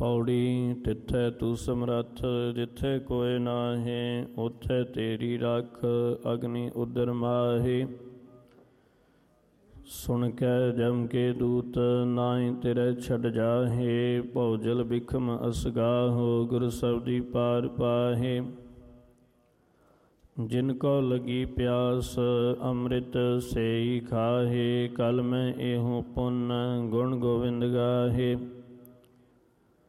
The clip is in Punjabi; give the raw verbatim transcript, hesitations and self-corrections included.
ਪੌੜੀ ਤਿੱਥੈ ਤੂੰ ਸਮਰੱਥ, ਜਿੱਥੇ ਕੋਇ ਨਾਹੀਂ ਉੱਥੇ ਤੇਰੀ ਰੱਖ, ਅਗਨੀ ਉਦਰ ਮਾਹੀ। ਸੁਣ ਕੇ ਜਮ ਕੇ ਦੂਤ, ਨਾਹੀਂ ਤੇਰੇ ਛੱਡ ਜਾਹੇ, ਭਉਜਲ ਬਿਖਮ ਅਸਗਾਹੋ, ਗੁਰ ਸਬਦੀ ਪਾਰ ਪਾਹੇ। ਜਿਨ ਕੋ ਲਗੀ ਪਿਆਸ, ਅੰਮ੍ਰਿਤ ਸੇਈ ਖਾਹੇ, ਕਲ ਮੈਂ ਇਹੋ ਪੁੰਨ ਗੁਣ ਗੋਵਿੰਦ ਗਾਹੇ।